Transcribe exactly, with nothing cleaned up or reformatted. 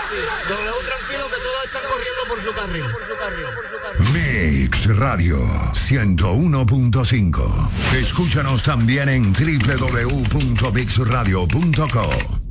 W tranquilo que todos están corriendo por su carril. Por su carril, por su carril. Mix Radio ciento uno punto cinco. Escúchanos también en doble u doble u doble u punto mix radio punto co.